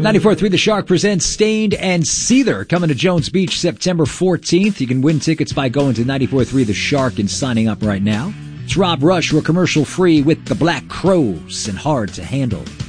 94.3 The Shark presents Stained and Seether, coming to Jones Beach September 14th. You can win tickets by going to 94.3 The Shark and signing up right now. It's Rob Rush. We're commercial free with the Black Crows and Hard to Handle.